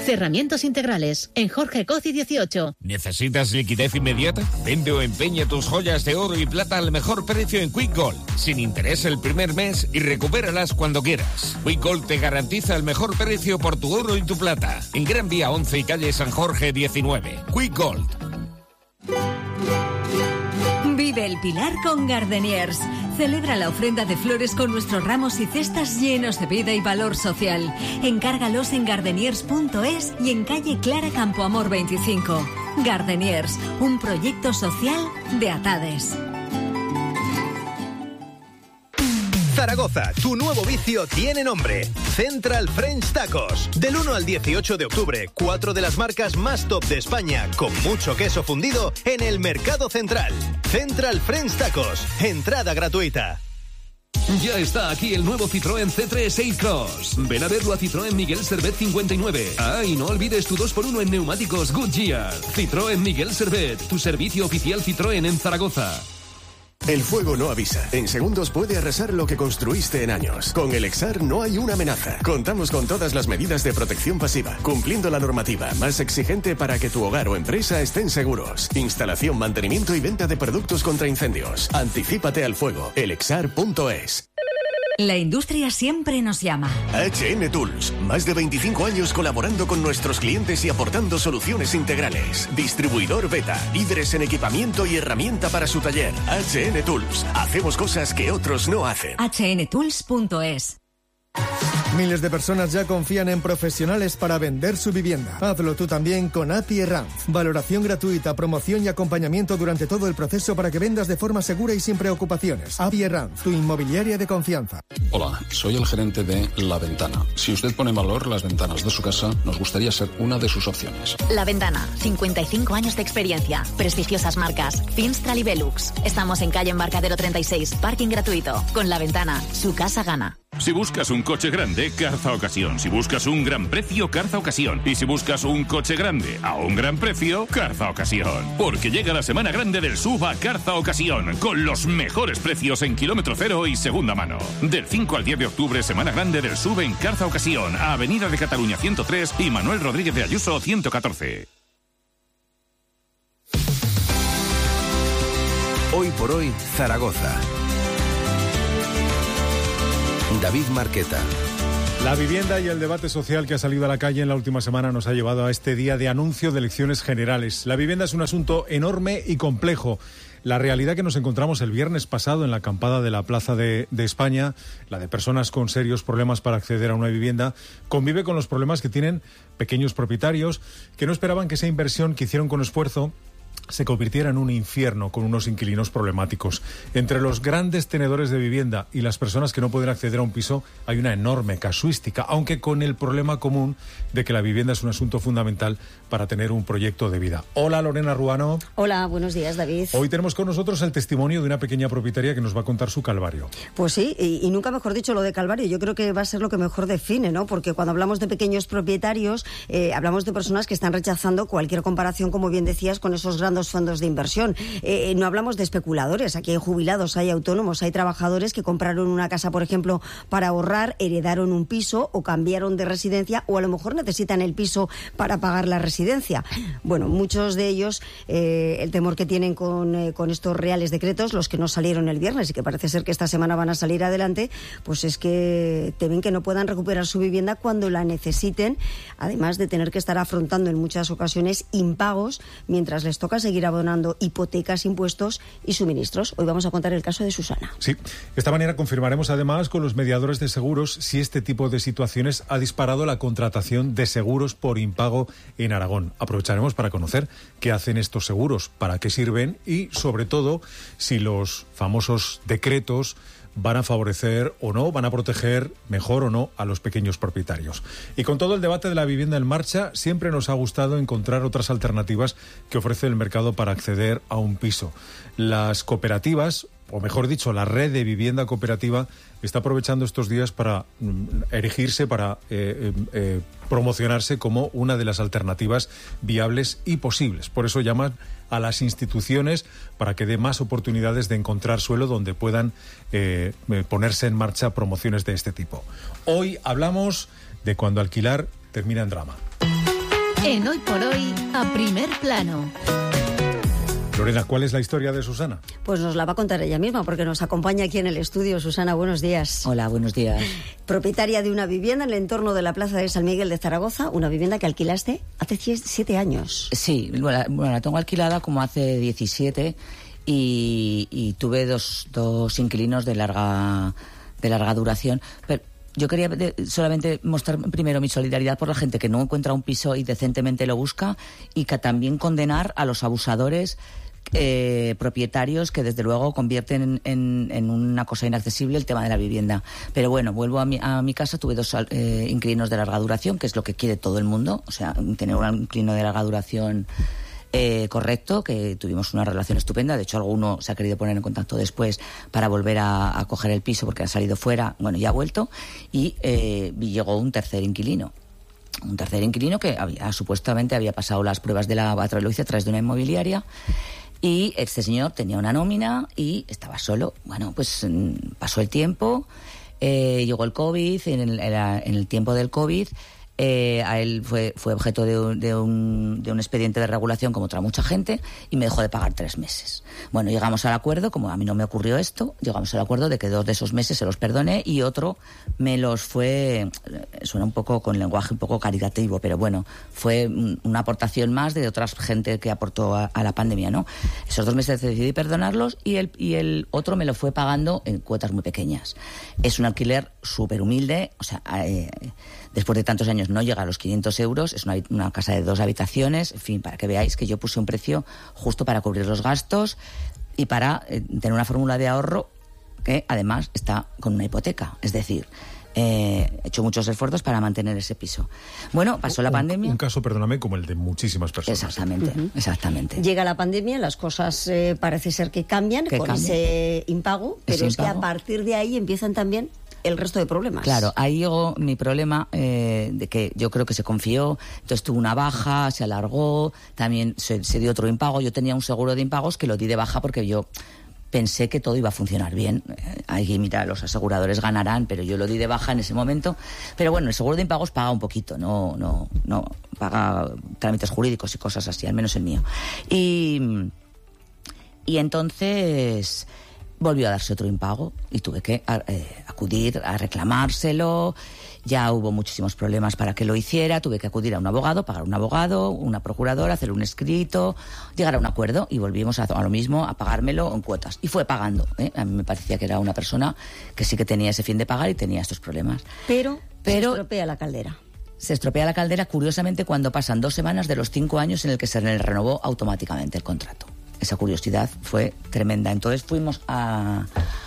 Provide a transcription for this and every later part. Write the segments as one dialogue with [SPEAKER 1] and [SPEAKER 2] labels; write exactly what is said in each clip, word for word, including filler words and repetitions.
[SPEAKER 1] Cerramientos integrales en Jorge Coci dieciocho.
[SPEAKER 2] ¿Necesitas liquidez inmediata? Vende o empeña tus joyas de oro y plata al mejor precio en Quick Gold, sin interés el primer mes y recupéralas cuando quieras. Quick Gold te garantiza el mejor precio por tu oro y tu plata. En Gran Vía once y calle San Jorge diecinueve. Quick Gold.
[SPEAKER 3] Vive el Pilar con Gardeniers. Celebra la ofrenda de flores con nuestros ramos y cestas llenos de vida y valor social. Encárgalos en gardeniers punto es y en calle Clara Campoamor veinticinco. Gardeniers, un proyecto social de Atades.
[SPEAKER 4] Zaragoza, tu nuevo vicio tiene nombre. Central French Tacos. Del uno al dieciocho de octubre, cuatro de las marcas más top de España, con mucho queso fundido, en el Mercado Central. Central French Tacos. Entrada gratuita.
[SPEAKER 5] Ya está aquí el nuevo Citroën C tres e-Cross. Ven a verlo a Citroën Miguel Servet cincuenta y nueve. Ah, y no olvides tu dos por uno en neumáticos Goodyear. Citroën Miguel Servet, tu servicio oficial Citroën en Zaragoza.
[SPEAKER 6] El fuego no avisa. En segundos puede arrasar lo que construiste en años. Con el Exar no hay una amenaza. Contamos con todas las medidas de protección pasiva, cumpliendo la normativa más exigente para que tu hogar o empresa estén seguros. Instalación, mantenimiento y venta de productos contra incendios. Anticípate al fuego. el exar punto es.
[SPEAKER 3] La industria siempre nos llama.
[SPEAKER 6] H N Tools. Más de veinticinco años colaborando con nuestros clientes y aportando soluciones integrales. Distribuidor Beta. Líderes en equipamiento y herramienta para su taller. H N Tools. Hacemos cosas que otros no hacen.
[SPEAKER 3] H N tools punto es.
[SPEAKER 7] Miles de personas ya confían en profesionales para vender su vivienda. Hazlo tú también con A P I Herranz. Valoración gratuita, promoción y acompañamiento durante todo el proceso para que vendas de forma segura y sin preocupaciones. A P I Herranz, tu inmobiliaria de confianza.
[SPEAKER 8] Hola, soy el gerente de La Ventana. Si usted pone en valor las ventanas de su casa, nos gustaría ser una de sus opciones.
[SPEAKER 9] La Ventana, cincuenta y cinco años de experiencia, prestigiosas marcas, Finstral y Velux. Estamos en calle Embarcadero treinta y seis, parking gratuito. Con La Ventana, su casa gana.
[SPEAKER 10] Si buscas un coche grande, Carza Ocasión. Si buscas un gran precio, Carza Ocasión. Y si buscas un coche grande a un gran precio, Carza Ocasión. Porque llega la semana grande del S U V a Carza Ocasión, con los mejores precios en kilómetro cero y segunda mano. Del cinco al diez de octubre, semana grande del S U V en Carza Ocasión, a Avenida de Cataluña ciento tres y Manuel Rodríguez de Ayuso ciento catorce.
[SPEAKER 11] Hoy por hoy, Zaragoza. David Marqueta.
[SPEAKER 12] La vivienda y el debate social que ha salido a la calle en la última semana nos ha llevado a este día de anuncio de elecciones generales. La vivienda es un asunto enorme y complejo. La realidad que nos encontramos el viernes pasado en la acampada de la Plaza de, de España, la de personas con serios problemas para acceder a una vivienda, convive con los problemas que tienen pequeños propietarios que no esperaban que esa inversión que hicieron con esfuerzo se convirtiera en un infierno con unos inquilinos problemáticos. Entre los grandes tenedores de vivienda y las personas que no pueden acceder a un piso hay una enorme casuística, aunque con el problema común de que la vivienda es un asunto fundamental para tener un proyecto de vida. Hola, Lorena Ruano.
[SPEAKER 13] Hola, buenos días, David.
[SPEAKER 12] Hoy tenemos con nosotros el testimonio de una pequeña propietaria que nos va a contar su calvario.
[SPEAKER 13] Pues sí, y, y nunca mejor dicho lo de calvario. Yo creo que va a ser lo que mejor define, ¿no? Porque cuando hablamos de pequeños propietarios, eh, hablamos de personas que están rechazando cualquier comparación, como bien decías, con esos grandes fondos de inversión. Eh, no hablamos de especuladores. Aquí hay jubilados, hay autónomos, hay trabajadores que compraron una casa, por ejemplo, para ahorrar, heredaron un piso o cambiaron de residencia, o a lo mejor necesitan el piso para pagar la residencia. Bueno, muchos de ellos, eh, el temor que tienen con, eh, con estos reales decretos, los que no salieron el viernes y que parece ser que esta semana van a salir adelante, pues es que temen que no puedan recuperar su vivienda cuando la necesiten, además de tener que estar afrontando en muchas ocasiones impagos mientras les toca seguir abonando hipotecas, impuestos y suministros. Hoy vamos a contar el caso de Susana.
[SPEAKER 12] Sí, esta mañana confirmaremos además con los mediadores de seguros si este tipo de situaciones ha disparado la contratación de seguros por impago en Aragón. Aprovecharemos para conocer qué hacen estos seguros, para qué sirven y, sobre todo, si los famosos decretos van a favorecer o no, van a proteger mejor o no a los pequeños propietarios. Y con todo el debate de la vivienda en marcha, siempre nos ha gustado encontrar otras alternativas que ofrece el mercado para acceder a un piso. Las cooperativas, o mejor dicho, la red de vivienda cooperativa, está aprovechando estos días para mm, erigirse, para eh, eh, promocionarse como una de las alternativas viables y posibles. Por eso llaman a las instituciones para que dé más oportunidades de encontrar suelo donde puedan eh, ponerse en marcha promociones de este tipo. Hoy hablamos de cuando alquilar termina en drama.
[SPEAKER 1] En Hoy por Hoy, a primer plano.
[SPEAKER 12] Lorena, ¿cuál es la historia de Susana?
[SPEAKER 13] Pues nos la va a contar ella misma, porque nos acompaña aquí en el estudio. Susana, buenos días.
[SPEAKER 14] Hola, buenos días.
[SPEAKER 13] Propietaria de una vivienda en el entorno de la Plaza de San Miguel de Zaragoza, una vivienda que alquilaste hace siete años.
[SPEAKER 14] Sí, bueno, la tengo alquilada como hace diecisiete y, y tuve dos, dos inquilinos de larga, de larga duración, pero yo quería de, solamente mostrar primero mi solidaridad por la gente que no encuentra un piso y decentemente lo busca, y que también condenar a los abusadores eh, propietarios que desde luego convierten en, en, en una cosa inaccesible el tema de la vivienda. Pero bueno, vuelvo a mi, a mi casa, tuve dos eh, inquilinos de larga duración, que es lo que quiere todo el mundo, o sea, tener un inquilino de larga duración Eh, correcto, que tuvimos una relación estupenda. De hecho, alguno se ha querido poner en contacto después para volver a, a coger el piso porque ha salido fuera, bueno, ya ha vuelto, y eh, llegó un tercer inquilino. Un tercer inquilino que había, supuestamente había pasado las pruebas de la lo hice a través de una inmobiliaria, y este señor tenía una nómina y estaba solo. Bueno, pues pasó el tiempo, eh, llegó el COVID, en el, en el tiempo del COVID Eh, a él fue, fue objeto de un, de, un, de un expediente de regulación como otra mucha gente, y me dejó de pagar tres meses. Bueno, llegamos al acuerdo, como a mí no me ocurrió esto, llegamos al acuerdo de que dos de esos meses se los perdoné y otro me los fue, suena un poco con lenguaje un poco caritativo, pero bueno, fue una aportación más de otra gente que aportó a, a la pandemia, ¿no? Esos dos meses decidí perdonarlos, y el, y el otro me lo fue pagando en cuotas muy pequeñas. Es un alquiler súper humilde, o sea, eh, después de tantos años no llega a los quinientos euros, es una, una casa de dos habitaciones, en fin, para que veáis que yo puse un precio justo para cubrir los gastos y para eh, tener una fórmula de ahorro que además está con una hipoteca, es decir, eh, he hecho muchos esfuerzos para mantener ese piso. Bueno, pasó la
[SPEAKER 12] un,
[SPEAKER 14] pandemia.
[SPEAKER 12] Un caso, perdóname, como el de muchísimas personas.
[SPEAKER 14] Exactamente, uh-huh. exactamente.
[SPEAKER 13] Llega la pandemia, las cosas eh, parece ser que cambian
[SPEAKER 14] que
[SPEAKER 13] con
[SPEAKER 14] cambia.
[SPEAKER 13] ese impago, pero
[SPEAKER 14] ese
[SPEAKER 13] es
[SPEAKER 14] impago.
[SPEAKER 13] que a partir de ahí empiezan también el resto de problemas.
[SPEAKER 14] Claro, ahí llegó mi problema, eh, de que yo creo que se confió, entonces tuvo una baja, se alargó, también se, se dio otro impago. Yo tenía un seguro de impagos que lo di de baja porque yo pensé que todo iba a funcionar bien. Eh, ahí, mira, los aseguradores ganarán, pero yo lo di de baja en ese momento. Pero bueno, el seguro de impagos paga un poquito, no, no, no paga trámites jurídicos y cosas así, al menos el mío. Y, y entonces volvió a darse otro impago y tuve que eh, acudir a reclamárselo. Ya hubo muchísimos problemas para que lo hiciera. Tuve que acudir a un abogado, pagar un abogado, una procuradora, hacer un escrito, llegar a un acuerdo, y volvimos a, a lo mismo, a pagármelo en cuotas. Y fue pagando, ¿eh? A mí me parecía que era una persona que sí que tenía ese fin de pagar y tenía estos problemas.
[SPEAKER 13] Pero,
[SPEAKER 14] Pero
[SPEAKER 13] se estropea la caldera.
[SPEAKER 14] Se estropea la caldera, curiosamente, cuando pasan dos semanas de los cinco años en el que se le renovó automáticamente el contrato. Esa curiosidad fue tremenda. Entonces fuimos a,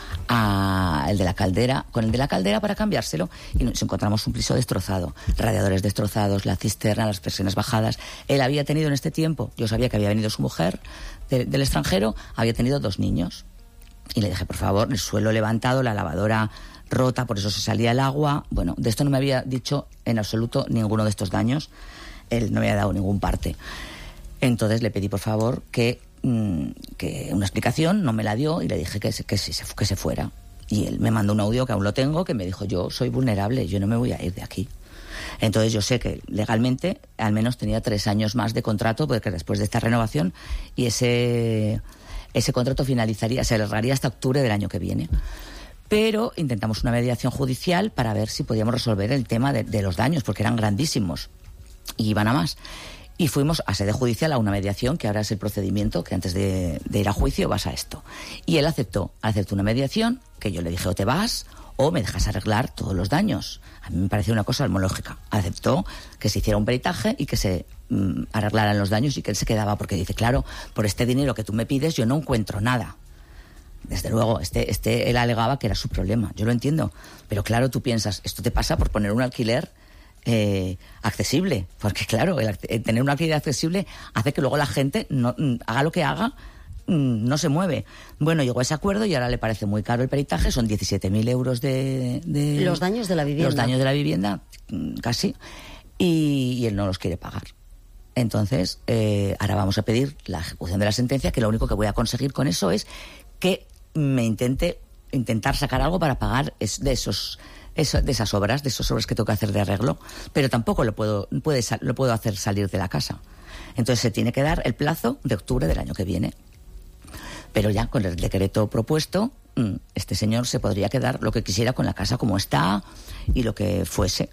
[SPEAKER 14] a el de la caldera, con el de la caldera para cambiárselo, y nos encontramos un piso destrozado, radiadores destrozados, la cisterna, las persianas bajadas. Él había tenido en este tiempo, yo sabía que había venido su mujer de, del extranjero, había tenido dos niños. Y le dije, por favor, el suelo levantado, la lavadora rota, por eso se salía el agua. Bueno, de esto no me había dicho en absoluto ninguno de estos daños. Él no me había dado ningún parte. Entonces le pedí, por favor, que que una explicación, no me la dio, y le dije que se, que, se, que se fuera. Y él me mandó un audio, que aún lo tengo, que me dijo: yo soy vulnerable, yo no me voy a ir de aquí. Entonces yo sé que legalmente al menos tenía tres años más de contrato, porque después de esta renovación, y ese, ese contrato finalizaría, se alargaría hasta octubre del año que viene. Pero intentamos una mediación judicial para ver si podíamos resolver el tema de, de los daños, porque eran grandísimos y iban a más. Y fuimos a sede judicial a una mediación, que ahora es el procedimiento, que antes de, de ir a juicio vas a esto. Y él aceptó, aceptó una mediación, que yo le dije: o te vas o me dejas arreglar todos los daños. A mí me pareció una cosa almológica. Aceptó que se hiciera un peritaje y que se mm, arreglaran los daños, y que él se quedaba, porque dice: claro, por este dinero que tú me pides yo no encuentro nada. Desde luego, este, este, él alegaba que era su problema. Yo lo entiendo. Pero claro, tú piensas, esto te pasa por poner un alquiler Eh, accesible, porque claro, el, el tener una actividad accesible hace que luego la gente no, haga lo que haga, no se mueve. Bueno, llegó a ese acuerdo y ahora le parece muy caro el peritaje, son diecisiete mil euros de, de...
[SPEAKER 13] Los daños de la vivienda.
[SPEAKER 14] Los daños de la vivienda, casi, y, y él no los quiere pagar. Entonces, eh, ahora vamos a pedir la ejecución de la sentencia, que lo único que voy a conseguir con eso es que me intente intentar sacar algo para pagar es de esos eso, de esas obras, de esas obras que tengo que hacer de arreglo, pero tampoco lo puedo, puede, lo puedo hacer salir de la casa. Entonces se tiene que dar el plazo de octubre del año que viene. Pero ya con el decreto propuesto, este señor se podría quedar lo que quisiera con la casa como está y lo que fuese.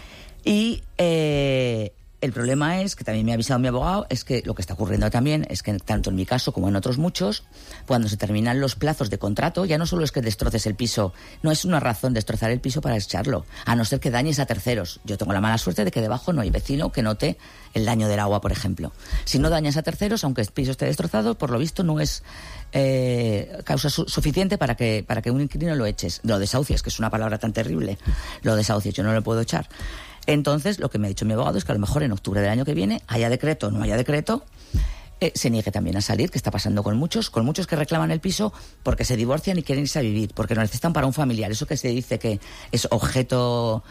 [SPEAKER 14] Y eh, el problema es, que también me ha avisado mi abogado, es que lo que está ocurriendo también es que tanto en mi caso como en otros muchos, cuando se terminan los plazos de contrato, ya no solo es que destroces el piso, no es una razón destrozar el piso para echarlo, a no ser que dañes a terceros. Yo tengo la mala suerte de que debajo no hay vecino que note el daño del agua, por ejemplo. Si no dañas a terceros, aunque el piso esté destrozado, por lo visto no es eh, causa su- suficiente para que, para que un inquilino lo eches. Lo desahucies, que es una palabra tan terrible. Lo desahucies, yo no lo puedo echar. Entonces, lo que me ha dicho mi abogado es que a lo mejor en octubre del año que viene, haya decreto o no haya decreto, eh, se niegue también a salir, que está pasando con muchos, con muchos que reclaman el piso porque se divorcian y quieren irse a vivir, porque lo necesitan para un familiar. Eso que se dice que es objeto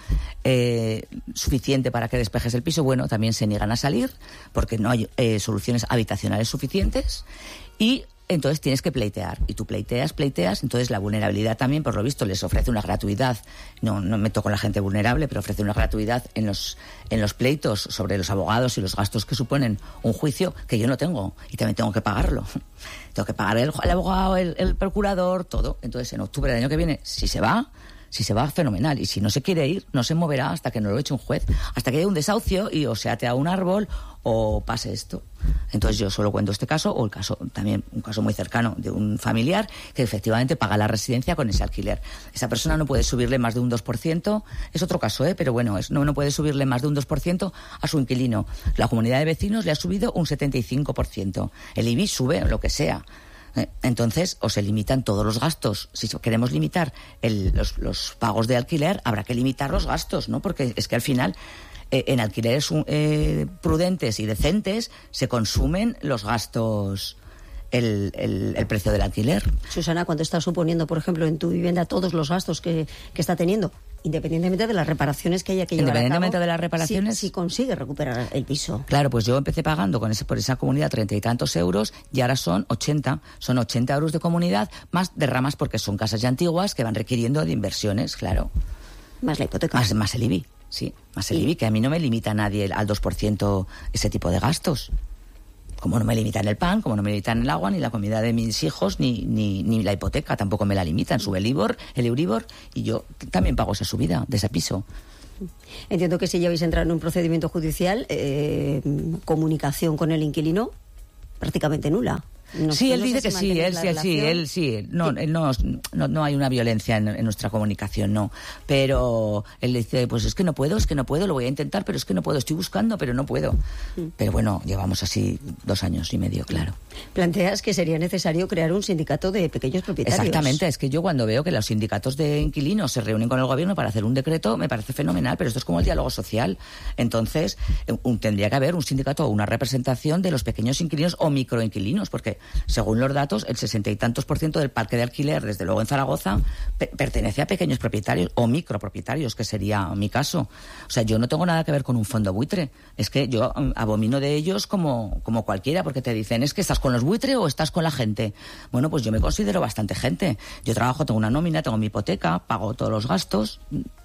[SPEAKER 14] eh, suficiente para que despejes el piso, bueno, también se niegan a salir porque no hay eh, soluciones habitacionales suficientes y entonces tienes que pleitear. Y tú pleiteas, pleiteas, entonces la vulnerabilidad también, por lo visto, les ofrece una gratuidad. No, no me meto con la gente vulnerable, pero ofrece una gratuidad en los, en los pleitos sobre los abogados y los gastos que suponen un juicio que yo no tengo. Y también tengo que pagarlo. Tengo que pagar el, el abogado, el, el procurador, todo. Entonces, en octubre del año que viene, si se va, si se va, fenomenal. Y si no se quiere ir, no se moverá hasta que no lo eche un juez. Hasta que haya un desahucio y o se ate a un árbol o pase esto. Entonces yo solo cuento este caso, o el caso también, un caso muy cercano de un familiar que efectivamente paga la residencia con ese alquiler. Esa persona no puede subirle más de un dos por ciento, es otro caso, ¿eh? Pero bueno, es, no, no puede subirle más de un dos por ciento a su inquilino. La comunidad de vecinos le ha subido un setenta y cinco por ciento. El I B I sube, lo que sea. Entonces, o se limitan todos los gastos. Si queremos limitar el, los, los pagos de alquiler, habrá que limitar los gastos, ¿no? Porque es que al final, eh, en alquileres eh, prudentes y decentes, se consumen los gastos, el, el, el precio del alquiler.
[SPEAKER 13] Susana, ¿cuánto está suponiendo, por ejemplo, en tu vivienda todos los gastos que, que está teniendo? Independientemente de las reparaciones que haya que llevar a cabo.
[SPEAKER 14] Independientemente de las reparaciones.
[SPEAKER 13] Si, si consigue recuperar el piso.
[SPEAKER 14] Claro, pues yo empecé pagando con ese, por esa comunidad treinta y tantos euros y ahora son ochenta. Son ochenta euros de comunidad más derramas porque son casas ya antiguas que van requiriendo de inversiones, claro.
[SPEAKER 13] Más la hipoteca.
[SPEAKER 14] Más, más el I B I, sí. Más el I B I, que a mí no me limita nadie al dos por ciento ese tipo de gastos. Como no me limitan el pan, como no me limitan el agua, ni la comida de mis hijos, ni, ni, ni la hipoteca, tampoco me la limitan. Sube el Ibor, el Euribor, y yo también pago esa subida de ese piso.
[SPEAKER 13] Entiendo que si ya habéis entrado en un procedimiento judicial, eh, comunicación con el inquilino prácticamente nula. No,
[SPEAKER 14] sí, él
[SPEAKER 13] no
[SPEAKER 14] dice
[SPEAKER 13] sé
[SPEAKER 14] que
[SPEAKER 13] si
[SPEAKER 14] sí, él
[SPEAKER 13] la
[SPEAKER 14] sí, él sí, él sí. No, él no, no, no hay una violencia en, en nuestra comunicación, no. Pero él dice, pues es que no puedo, es que no puedo, lo voy a intentar, pero es que no puedo, estoy buscando, pero no puedo. Pero bueno, llevamos así dos años y medio, claro.
[SPEAKER 13] Planteas que sería necesario crear un sindicato de pequeños propietarios.
[SPEAKER 14] Exactamente, es que yo cuando veo que los sindicatos de inquilinos se reúnen con el gobierno para hacer un decreto, me parece fenomenal, pero esto es como el diálogo social. Entonces, un, tendría que haber un sindicato o una representación de los pequeños inquilinos o microinquilinos, porque según los datos, el sesenta y tantos por ciento del parque de alquiler, desde luego en Zaragoza, pe- pertenece a pequeños propietarios o micropropietarios, que sería mi caso. O sea, yo no tengo nada que ver con un fondo buitre. Es que yo um, abomino de ellos como, como cualquiera, porque te dicen, es que estás con los buitres o estás con la gente. Bueno, pues yo me considero bastante gente. Yo trabajo, tengo una nómina, tengo mi hipoteca, pago todos los gastos.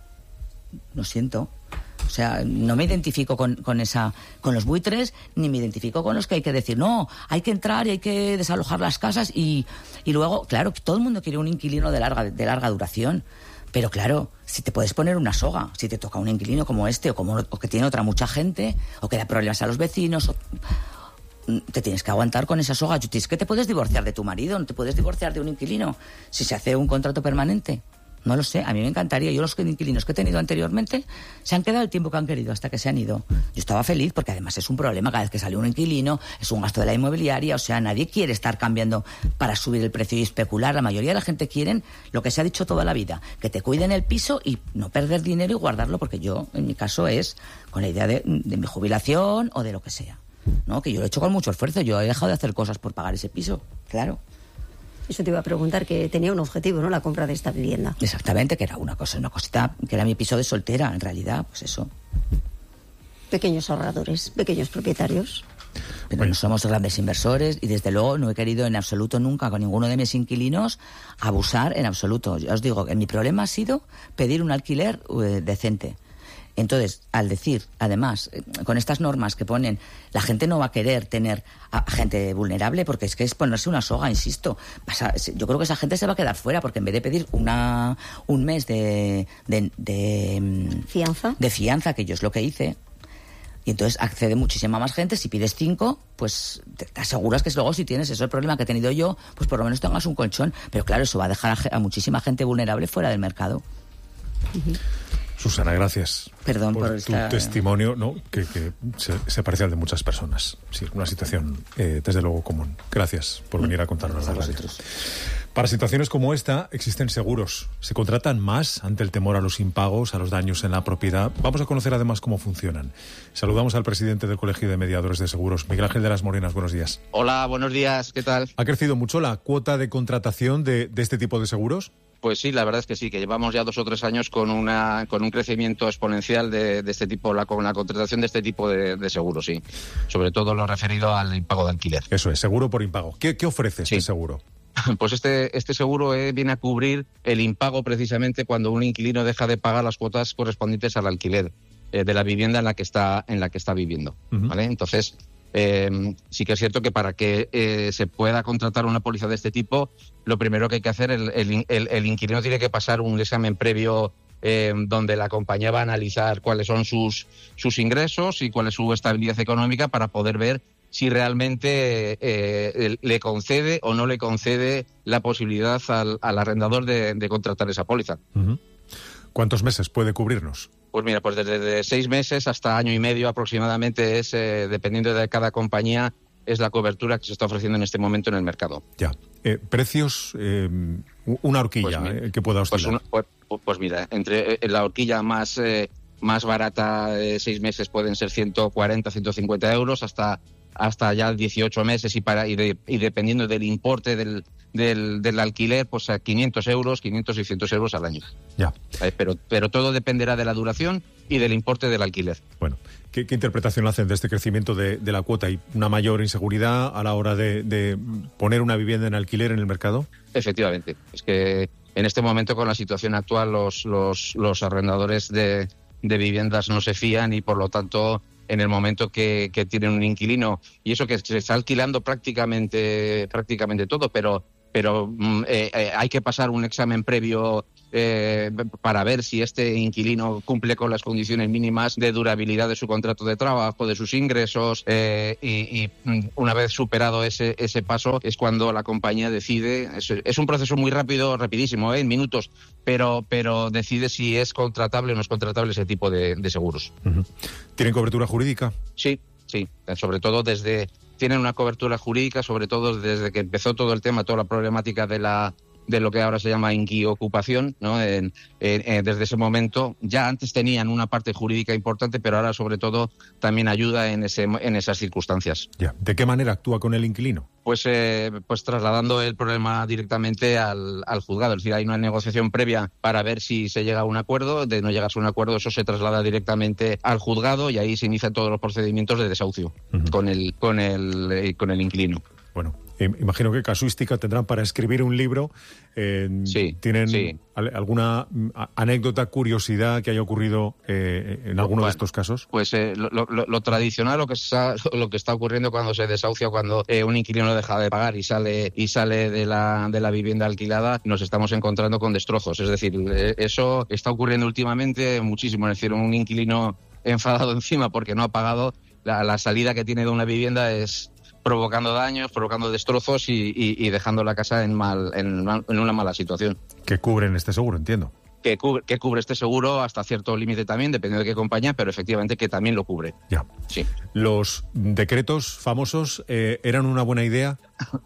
[SPEAKER 14] Lo siento. O sea, no me identifico con, con esa, con los buitres, ni me identifico con los que hay que decir, no, hay que entrar y hay que desalojar las casas y, y luego, claro, todo el mundo quiere un inquilino de larga, de larga duración. Pero claro, si te puedes poner una soga, si te toca un inquilino como este o, como, o que tiene otra mucha gente, o que da problemas a los vecinos, o, te tienes que aguantar con esa soga. Es que te puedes divorciar de tu marido, no te puedes divorciar de un inquilino si se hace un contrato permanente. No lo sé, a mí me encantaría. Yo los inquilinos que he tenido anteriormente se han quedado el tiempo que han querido hasta que se han ido. Yo estaba feliz porque además es un problema cada vez que sale un inquilino, es un gasto de la inmobiliaria, o sea, nadie quiere estar cambiando para subir el precio y especular. La mayoría de la gente quiere lo que se ha dicho toda la vida, que te cuiden el piso y no perder dinero y guardarlo, porque yo, en mi caso, es con la idea de, de mi jubilación o de lo que sea. ¿No? Que yo lo he hecho con mucho esfuerzo, yo he dejado de hacer cosas por pagar ese piso, claro.
[SPEAKER 13] Eso te iba a preguntar, que tenía un objetivo, ¿no?, la compra de esta vivienda.
[SPEAKER 14] Exactamente, que era una cosa, una cosita, que era mi piso de soltera, en realidad, pues eso.
[SPEAKER 13] Pequeños ahorradores, pequeños propietarios.
[SPEAKER 14] Pero no somos grandes inversores y desde luego no he querido en absoluto nunca con ninguno de mis inquilinos abusar en absoluto. Yo os digo que mi problema ha sido pedir un alquiler eh, decente. Entonces, al decir, además, con estas normas que ponen, la gente no va a querer tener a gente vulnerable porque es que es ponerse una soga, insisto. Yo creo que esa gente se va a quedar fuera porque en vez de pedir una un mes de, de, de
[SPEAKER 13] fianza,
[SPEAKER 14] de fianza, que yo es lo que hice, y entonces accede muchísima más gente. Si pides cinco, pues te, te aseguras que luego si tienes eso el problema que he tenido yo, pues por lo menos tengas un colchón. Pero claro, eso va a dejar a, a muchísima gente vulnerable fuera del mercado.
[SPEAKER 13] Uh-huh.
[SPEAKER 12] Susana, gracias.
[SPEAKER 14] Perdón por,
[SPEAKER 12] por tu
[SPEAKER 14] esta...
[SPEAKER 12] testimonio, ¿no? que, que se, se parece al de muchas personas. Sí, una situación, eh, desde luego, común. Gracias por venir a contarnos la radio. Para situaciones como esta, existen seguros. ¿Se contratan más ante el temor a los impagos, a los daños en la propiedad? Vamos a conocer además cómo funcionan. Saludamos al presidente del Colegio de Mediadores de Seguros, Miguel Ángel de las Morenas. Buenos días.
[SPEAKER 15] Hola, buenos días. ¿Qué tal?
[SPEAKER 12] ¿Ha crecido mucho la cuota de contratación de, de este tipo de seguros?
[SPEAKER 15] Pues sí, la verdad es que sí, que llevamos ya dos o tres años con una con un crecimiento exponencial de, de este tipo, la, con la contratación de este tipo de, de seguros, sí. Sobre todo lo referido al impago de alquiler.
[SPEAKER 12] Eso es, seguro por impago. ¿Qué, qué ofrece
[SPEAKER 15] sí.
[SPEAKER 12] este seguro?
[SPEAKER 15] Pues este, este seguro eh, viene a cubrir el impago precisamente cuando un inquilino deja de pagar las cuotas correspondientes al alquiler eh, de la vivienda en la que está, en la que está viviendo. Uh-huh. ¿Vale? Entonces, Eh, sí que es cierto que para que eh, se pueda contratar una póliza de este tipo, lo primero que hay que hacer, el, el, el, el inquilino tiene que pasar un examen previo eh, donde la compañía va a analizar cuáles son sus, sus ingresos y cuál es su estabilidad económica para poder ver si realmente eh, le concede o no le concede la posibilidad al, al arrendador de, de contratar esa póliza.
[SPEAKER 12] Uh-huh. ¿Cuántos meses puede cubrirnos?
[SPEAKER 15] Pues mira, pues desde de seis meses hasta año y medio aproximadamente es, eh, dependiendo de cada compañía, es la cobertura que se está ofreciendo en este momento en el mercado.
[SPEAKER 12] Ya. Eh, ¿Precios? Eh, una horquilla pues, eh, que pueda oscilar.
[SPEAKER 15] Pues, pues, pues mira, entre eh, la horquilla más, eh, más barata de seis meses pueden ser ciento cuarenta, ciento cincuenta euros, hasta hasta ya dieciocho meses y para y, de, y dependiendo del importe del, del, del alquiler, pues a quinientos euros, quinientos, seiscientos euros al año.
[SPEAKER 12] Ya.
[SPEAKER 15] Eh, pero, pero todo dependerá de la duración y del importe del alquiler.
[SPEAKER 12] Bueno, ¿qué, qué interpretación hacen de este crecimiento de, de la cuota? ¿Hay una mayor inseguridad a la hora de, de poner una vivienda en alquiler en el mercado?
[SPEAKER 15] Efectivamente. Es que en este momento, con la situación actual, los, los, los arrendadores de, de viviendas no se fían y, por lo tanto, en el momento que, que tienen un inquilino, y eso que se está alquilando prácticamente prácticamente todo, pero pero eh, eh, hay que pasar un examen previo eh, para ver si este inquilino cumple con las condiciones mínimas de durabilidad de su contrato de trabajo, de sus ingresos, eh, y, y una vez superado ese ese paso es cuando la compañía decide. Es, es un proceso muy rápido, rapidísimo, ¿eh? En minutos, pero pero decide si es contratable o no es contratable ese tipo de, de seguros.
[SPEAKER 12] Uh-huh. ¿Tienen cobertura jurídica?
[SPEAKER 15] Sí, sí, sobre todo desde... Tienen una cobertura jurídica, sobre todo desde que empezó todo el tema, toda la problemática de la de lo que ahora se llama inquiocupación, ¿no? En, en, en, desde ese momento ya antes tenían una parte jurídica importante, pero ahora sobre todo también ayuda en ese en esas circunstancias.
[SPEAKER 12] Ya. ¿De qué manera actúa con el inquilino?
[SPEAKER 15] Pues eh, pues trasladando el problema directamente al, al juzgado. Es decir, hay una negociación previa para ver si se llega a un acuerdo. De no llegarse a un acuerdo, eso se traslada directamente al juzgado y ahí se inician todos los procedimientos de desahucio uh-huh. con el con el eh, con el inquilino.
[SPEAKER 12] Bueno, eh, imagino que casuística tendrán para escribir un libro. Eh,
[SPEAKER 15] sí,
[SPEAKER 12] ¿Tienen
[SPEAKER 15] sí.
[SPEAKER 12] alguna anécdota, curiosidad que haya ocurrido eh, en alguno bueno, de estos casos?
[SPEAKER 15] Pues eh, lo, lo, lo tradicional, lo que está, lo que está ocurriendo cuando se desahucia, cuando eh, un inquilino deja de pagar y sale y sale de la de la vivienda alquilada, nos estamos encontrando con destrozos. Es decir, eh, eso está ocurriendo últimamente muchísimo. Es decir, un inquilino enfadado encima porque no ha pagado, la, la salida que tiene de una vivienda es provocando daños, provocando destrozos y, y, y dejando la casa en mal en, en una mala situación.
[SPEAKER 12] ¿Qué cubren este seguro, entiendo?
[SPEAKER 15] Que cubre, que cubre este seguro hasta cierto límite también, dependiendo de qué compañía, pero efectivamente que también lo cubre.
[SPEAKER 12] Ya.
[SPEAKER 15] Sí.
[SPEAKER 12] ¿Los decretos famosos eh, eran una buena idea?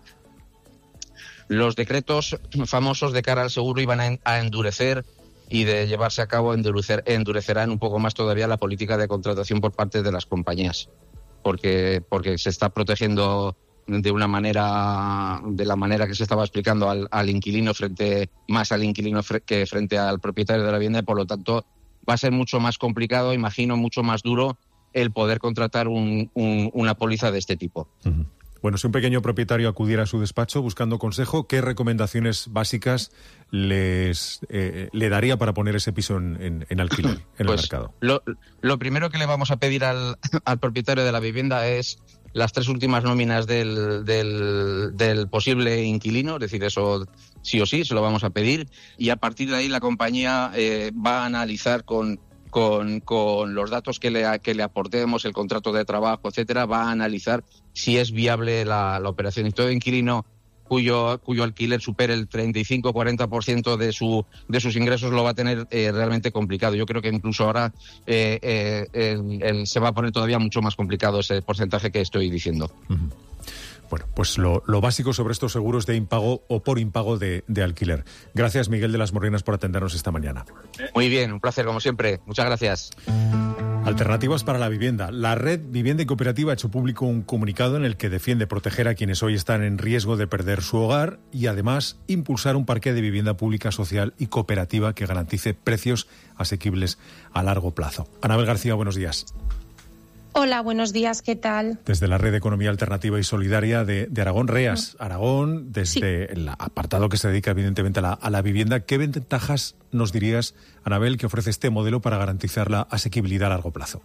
[SPEAKER 15] Los decretos famosos de cara al seguro iban a, a endurecer y de llevarse a cabo endurecer, endurecerán un poco más todavía la política de contratación por parte de las compañías. Porque, porque se está protegiendo de una manera, de la manera que se estaba explicando al, al inquilino frente, más al inquilino fre, que frente al propietario de la vivienda, y por lo tanto va a ser mucho más complicado, imagino, mucho más duro el poder contratar un, un, una póliza de este tipo.
[SPEAKER 12] Uh-huh. Bueno, si un pequeño propietario acudiera a su despacho buscando consejo, ¿qué recomendaciones básicas les eh, le daría para poner ese piso en, en, en alquiler, en
[SPEAKER 15] pues,
[SPEAKER 12] el mercado?
[SPEAKER 15] Lo, lo primero que le vamos a pedir al, al propietario de la vivienda es las tres últimas nóminas del, del, del posible inquilino, es decir, eso sí o sí, se lo vamos a pedir, y a partir de ahí la compañía eh, va a analizar con... Con, con los datos que le, que le aportemos, el contrato de trabajo, etcétera, va a analizar si es viable la, la operación. Y todo inquilino cuyo cuyo alquiler supere el treinta y cinco a cuarenta por ciento de su de sus ingresos lo va a tener eh, realmente complicado. Yo creo que incluso ahora eh, eh, el, el, se va a poner todavía mucho más complicado ese porcentaje que estoy diciendo.
[SPEAKER 12] Uh-huh. Bueno, pues lo, lo básico sobre estos seguros de impago o por impago de, de alquiler. Gracias, Miguel de las Morrenas, por atendernos esta mañana.
[SPEAKER 15] Muy bien, un placer, como siempre. Muchas gracias.
[SPEAKER 12] Alternativas para la vivienda. La Red Vivienda y Cooperativa ha hecho público un comunicado en el que defiende proteger a quienes hoy están en riesgo de perder su hogar y, además, impulsar un parque de vivienda pública, social y cooperativa que garantice precios asequibles a largo plazo. Anabel García, buenos días.
[SPEAKER 16] Hola, buenos días, ¿qué tal?
[SPEAKER 12] Desde la Red de Economía Alternativa y Solidaria de, de Aragón, REAS. Aragón, desde sí. el apartado que se dedica evidentemente a la, a la vivienda, ¿qué ventajas nos dirías, Anabel, que ofrece este modelo para garantizar la asequibilidad a largo plazo?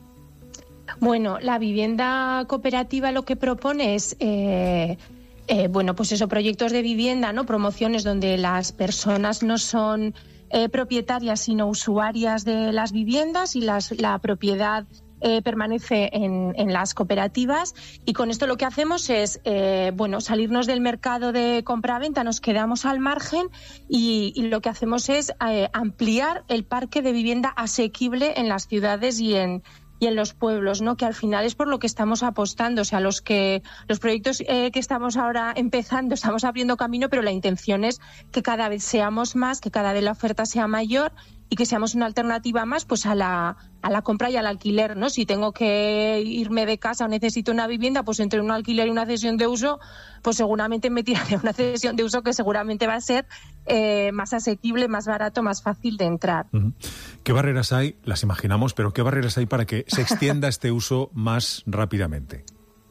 [SPEAKER 16] Bueno, la vivienda cooperativa lo que propone es... Eh, eh, bueno, pues eso, proyectos de vivienda, ¿no? Promociones donde las personas no son eh, propietarias, sino usuarias de las viviendas y las, la propiedad... Eh, permanece en, en las cooperativas, y con esto lo que hacemos es eh, bueno, salirnos del mercado de compra-venta, nos quedamos al margen y, y lo que hacemos es eh, ampliar el parque de vivienda asequible en las ciudades y en y en los pueblos, ¿no? Que al final es por lo que estamos apostando. O sea, los que los proyectos eh, que estamos ahora empezando, estamos abriendo camino, pero la intención es que cada vez seamos más, que cada vez la oferta sea mayor y que seamos una alternativa más, pues a la a la compra y al alquiler, ¿no? Si tengo que irme de casa o necesito una vivienda, pues entre un alquiler y una cesión de uso, pues seguramente me tiraré a una cesión de uso que seguramente va a ser eh, más asequible, más barato, más fácil de entrar.
[SPEAKER 12] Uh-huh. ¿Qué barreras hay? Las imaginamos, pero ¿qué barreras hay para que se extienda este uso más rápidamente?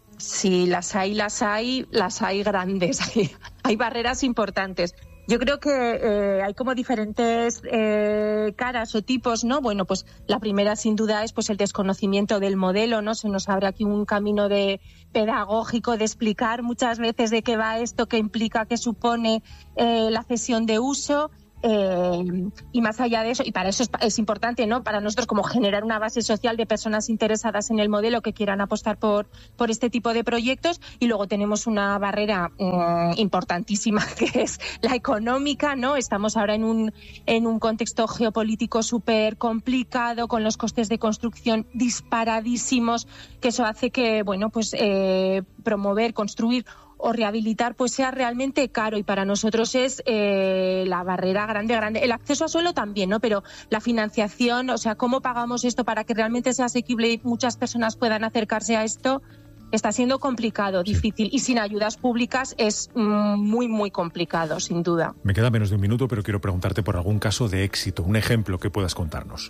[SPEAKER 16] Sí, las hay, las hay, las hay grandes. Hay, hay barreras importantes. Yo creo que eh, hay como diferentes eh, caras o tipos, ¿no? Bueno, pues la primera sin duda es pues el desconocimiento del modelo, ¿no? Se nos abre aquí un camino de pedagógico de explicar muchas veces de qué va esto, qué implica, qué supone eh, la cesión de uso. Eh, y más allá de eso, y para eso es, es importante, ¿no? Para nosotros como generar una base social de personas interesadas en el modelo que quieran apostar por, por este tipo de proyectos. Y luego tenemos una barrera eh, importantísima que es la económica, ¿no? Estamos ahora en un, en un contexto geopolítico súper complicado, con los costes de construcción disparadísimos, que eso hace que, bueno, pues eh, promover, construir o rehabilitar pues sea realmente caro, y para nosotros es eh, la barrera grande, grande. El acceso a suelo también, ¿no? Pero la financiación, o sea, cómo pagamos esto para que realmente sea asequible y muchas personas puedan acercarse a esto, está siendo complicado, difícil, y sin ayudas públicas es mm, muy, muy complicado, sin duda.
[SPEAKER 12] Me queda menos de un minuto, pero quiero preguntarte por algún caso de éxito, un ejemplo que puedas contarnos.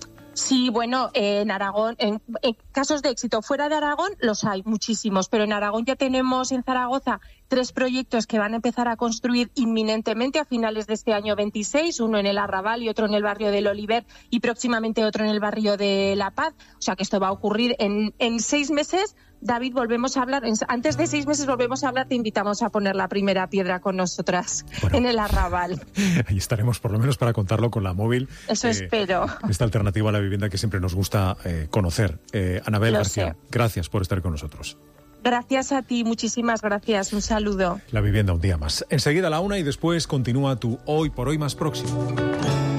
[SPEAKER 16] Sí, bueno, eh, en Aragón, en, en casos de éxito fuera de Aragón los hay muchísimos, pero en Aragón ya tenemos en Zaragoza tres proyectos que van a empezar a construir inminentemente a finales de este año veintiséis, uno en el Arrabal y otro en el barrio del Oliver y próximamente otro en el barrio de La Paz. O sea que esto va a ocurrir en, en seis meses. David, volvemos a hablar, antes de seis meses volvemos a hablar, te invitamos a poner la primera piedra con nosotras bueno, en el Arrabal.
[SPEAKER 12] Ahí estaremos por lo menos para contarlo con la móvil.
[SPEAKER 16] Eso eh, espero.
[SPEAKER 12] Esta alternativa a la vivienda que siempre nos gusta eh, conocer. Eh, Anabel
[SPEAKER 16] Lo
[SPEAKER 12] García,
[SPEAKER 16] sé.
[SPEAKER 12] Gracias por estar con nosotros.
[SPEAKER 16] Gracias a ti, muchísimas gracias, un saludo.
[SPEAKER 12] La vivienda un día más. Enseguida a la una y después continúa tu Hoy por Hoy más próximo.